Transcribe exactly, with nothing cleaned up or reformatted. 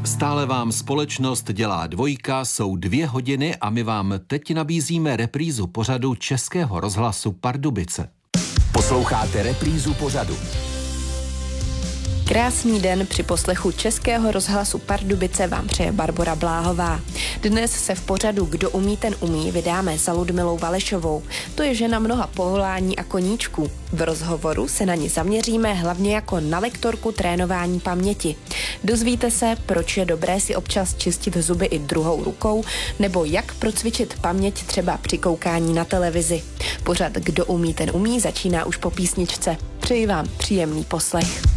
Stále vám společnost dělá dvojka, jsou dvě hodiny a my vám teď nabízíme reprízu pořadu Českého rozhlasu Pardubice. Posloucháte reprízu pořadu. Krásný den při poslechu Českého rozhlasu Pardubice vám přeje Barbora Bláhová. Dnes se v pořadu Kdo umí, ten umí vydáme za Ludmilou Valešovou. To je žena mnoha povolání a koníčků. V rozhovoru se na ní zaměříme hlavně jako na lektorku trénování paměti. Dozvíte se, proč je dobré si občas čistit zuby i druhou rukou, nebo jak procvičit paměť třeba při koukání na televizi. Pořad Kdo umí, ten umí začíná už po písničce. Přeji vám příjemný poslech.